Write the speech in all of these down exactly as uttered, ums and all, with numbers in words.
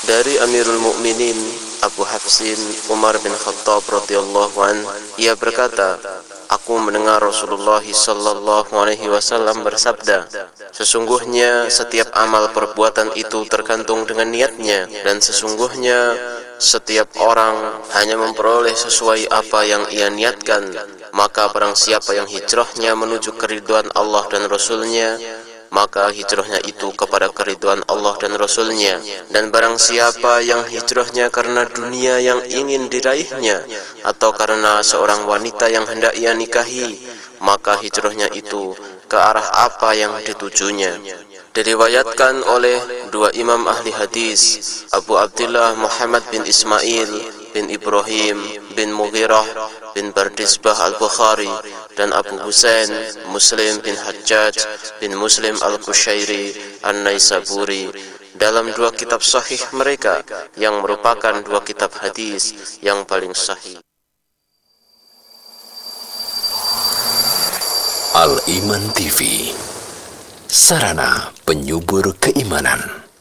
Dari Amirul Mukminin Abu Hafsin Umar bin Khattab radhiyallahu an, ia berkata, aku mendengar Rasulullah sallallahu alaihi wasallam bersabda, sesungguhnya setiap amal perbuatan itu tergantung dengan niatnya, dan sesungguhnya setiap orang hanya memperoleh sesuai apa yang ia niatkan. Maka barang siapa yang hijrahnya menuju keridhaan Allah dan Rasulnya, maka hijrahnya itu kepada keridhaan Allah dan Rasulnya. Dan barang siapa yang hijrahnya karena dunia yang ingin diraihnya, atau karena seorang wanita yang hendak ia nikahi, maka hijrahnya itu ke arah apa yang ditujunya. Diriwayatkan oleh dua imam ahli hadis, Abu Abdullah Muhammad bin Ismail bin Ibrahim bin Mughirah bin Bardisbah al-Bukhari, dan Abu Husain Muslim bin Hajjaj bin Muslim al-Qushairi an-Naisaburi, dalam dua kitab sahih mereka yang merupakan dua kitab hadis yang paling sahih. Al-Iman T V, sarana penyubur keimanan.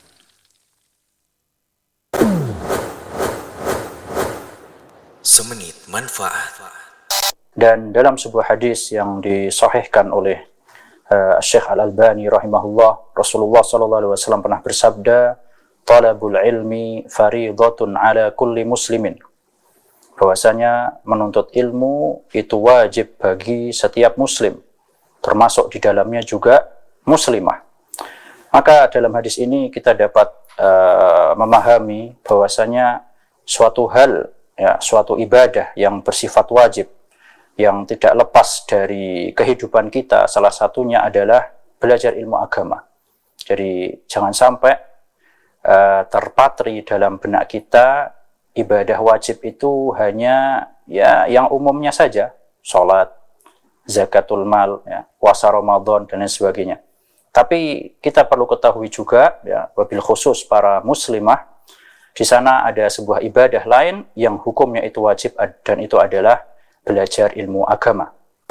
Semenit manfaat. Dan dalam sebuah hadis yang disahihkan oleh uh, Syekh Al-Albani rahimahullah, Rasulullah sallallahu alaihi wasallam pernah bersabda, talabul ilmi fariidatun ala kulli muslimin, bahwasanya menuntut ilmu itu wajib bagi setiap muslim, termasuk di dalamnya juga muslimah. Maka dalam hadis ini kita dapat uh, memahami bahwasanya suatu hal, ya, suatu ibadah yang bersifat wajib, yang tidak lepas dari kehidupan kita, salah satunya adalah belajar ilmu agama. Jadi jangan sampai uh, terpatri dalam benak kita ibadah wajib itu hanya ya yang umumnya saja, sholat, zakatul mal, ya, puasa Ramadan dan lain sebagainya. Tapi kita perlu ketahui juga, ya, wabil khusus para muslimah, di sana ada sebuah ibadah lain yang hukumnya itu wajib, dan itu adalah belajar ilmu agama.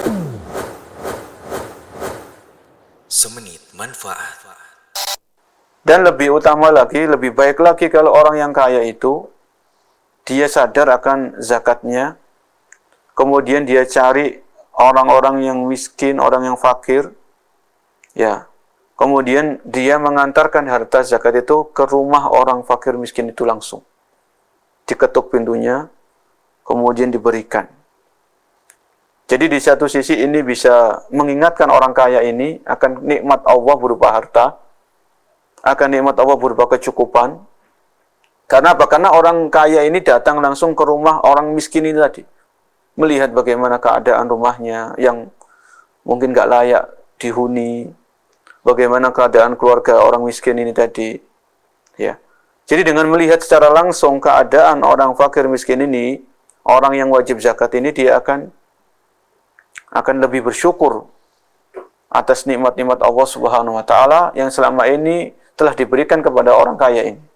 Semenit manfaat. Dan lebih utama lagi, lebih baik lagi kalau orang yang kaya itu dia sadar akan zakatnya, kemudian dia cari orang-orang yang miskin, orang yang fakir, ya, kemudian dia mengantarkan harta zakat itu ke rumah orang fakir miskin itu langsung, diketuk pintunya, kemudian diberikan. Jadi di satu sisi ini bisa mengingatkan orang kaya ini akan nikmat Allah berupa harta, akan nikmat Allah berupa kecukupan. Karena apa? Karena orang kaya ini datang langsung ke rumah orang miskin ini tadi, melihat bagaimana keadaan rumahnya yang mungkin gak layak dihuni, bagaimana keadaan keluarga orang miskin ini tadi, ya. Jadi dengan melihat secara langsung keadaan orang fakir miskin ini, orang yang wajib zakat ini, dia akan akan lebih bersyukur atas nikmat-nikmat Allah Subhanahu wa taala yang selama ini telah diberikan kepada orang kaya ini.